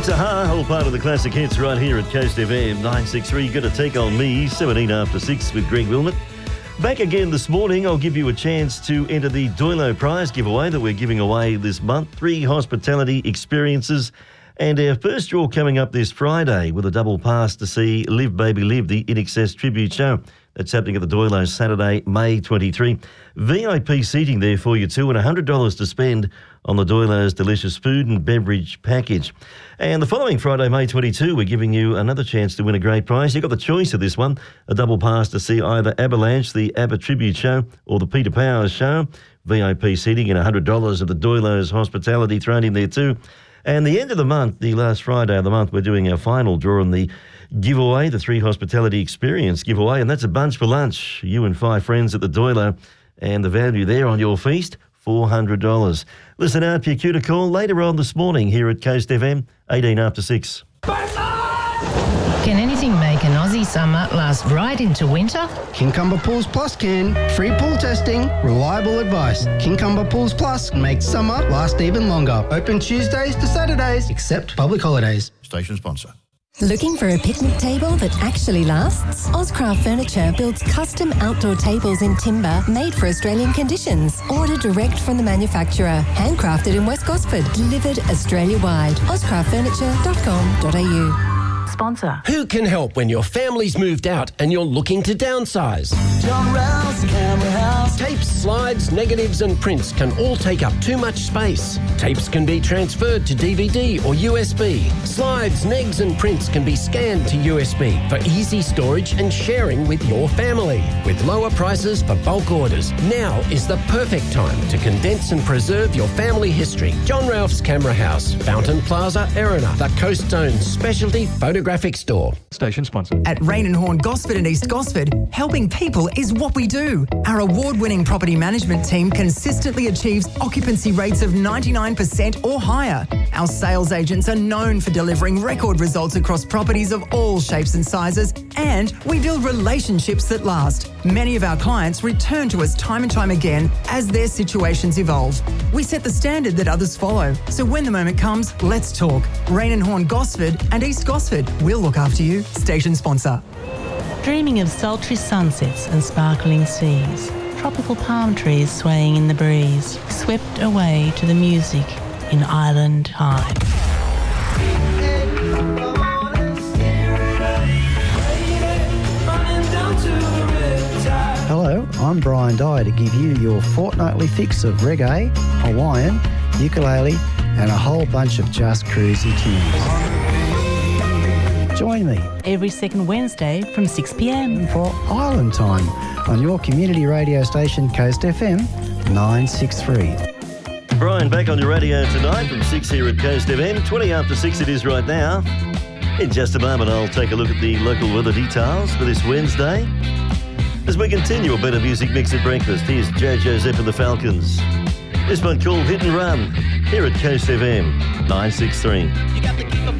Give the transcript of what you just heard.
It's a whole part of the classic hits right here at Coast FM 963. You've got to take on me, 17 after 6 with Greg Wilmot. Back again this morning, I'll give you a chance to enter the Doilo Prize giveaway that we're giving away this month. 3 hospitality experiences. And our first draw coming up this Friday with a double pass to see Live Baby Live, the INXS tribute show. That's happening at the Doilo Saturday, May 23. VIP seating there for you too, and $100 to spend on the Doilo's delicious food and beverage package. And the following Friday, May 22, we're giving you another chance to win a great prize. You've got the choice of this one, a double pass to see either Avalanche, the ABBA tribute show, or the Peter Powers show. VIP seating and $100 of the Doilo's hospitality thrown in there too. And the end of the month, the last Friday of the month, we're doing our final draw on the giveaway, the 3 hospitality experience giveaway, and that's a bunch for lunch. You and 5 friends at the Doilo, and the value there on your feast, $400. Listen out for your cue to call later on this morning here at Coast FM, 18 after 6. Can anything make an Aussie summer last right into winter? Kincumber Pools Plus can. Free pool testing, reliable advice. Kincumber Pools Plus makes summer last even longer. Open Tuesdays to Saturdays, except public holidays. Station sponsor. Looking for a picnic table that actually lasts? Ozcraft Furniture builds custom outdoor tables in timber made for Australian conditions. Order direct from the manufacturer. Handcrafted in West Gosford. Delivered Australia-wide. ozcraftfurniture.com.au. Sponsor. Who can help when your family's moved out and you're looking to downsize? John Rouse Camera House. Tapes, slides, negatives and prints can all take up too much space. Tapes can be transferred to DVD or USB. Slides, negs and prints can be scanned to USB for easy storage and sharing with your family. With lower prices for bulk orders, now is the perfect time to condense and preserve your family history. John Ralph's Camera House, Fountain Plaza, Erina, the Coast Zone's specialty photographic store. Station sponsor. At Rain and Horn Gosford and East Gosford, helping people is what we do. Our award-winning property management team consistently achieves occupancy rates of 99% or higher. Our sales agents are known for delivering record results across properties of all shapes and sizes, and we build relationships that last. Many of our clients return to us time and time again as their situations evolve. We set the standard that others follow. So when the moment comes, let's talk. Rain and Horn Gosford and East Gosford. We'll look after you. Station sponsor. Dreaming of sultry sunsets and sparkling seas, tropical palm trees swaying in the breeze, swept away to the music in Island Time. Hello, I'm Brian Dye to give you your fortnightly fix of reggae, Hawaiian, ukulele and a whole bunch of just cruisy tunes. Join me Every second Wednesday from 6 p.m. for Island Time on your community radio station Coast FM 963. Brian back on your radio tonight from 6 here at Coast FM. 20 after 6 it is right now. In just a moment I'll take a look at the local weather details for this Wednesday. As we continue a better music mix at breakfast, here's Joe Joseph and the Falcons. This one called Hit and Run here at Coast FM 963. You got to keep a